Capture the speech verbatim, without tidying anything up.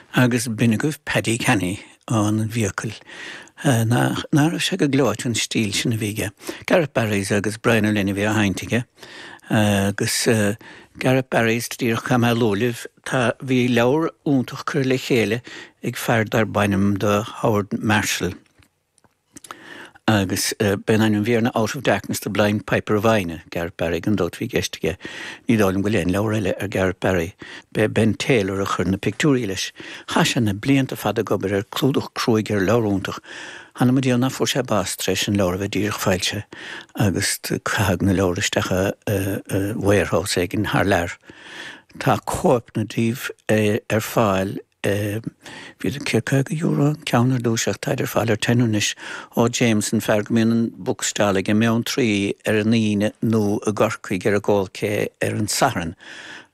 agus binneguh Paddy Kenny an bhíocail. Ná sé go glóid an stíl sin na bhíige. Gareth Barrys agus Brian O'Lenny bhí a haintige. Agus Gareth Barrys tíoch cha me lólih tá bhí leabhar úntach cur le chéile ag fearr dar bainam de Howard Marshall. Agus uh, ben an bhíarna Out of Darkness the Blind Piper of Aine, Gareth Barry gan dot bhí geistige. Ní dálim go léon leabhar eile ar Gareth Barry, be Ben Taylor a chur na pictúrí leis. Chaise na blianta fada gobar ar clúdach cruig ar leabharúntach. Hanna mu díonna fór sé bás treis an leabhar bheith díreach fáilte, agus cathag na leabhar isteach a warehouse ag an thar lear. Tá cóip na díomh ar fáil Bhí an circa go euro ceannar dúiseach taidir fáil ar tenúnis ó Jameson fergmíon an bucstálaigh i mewn trí ar an íine nó a gorcaig ar a ggóilcé ar an saran.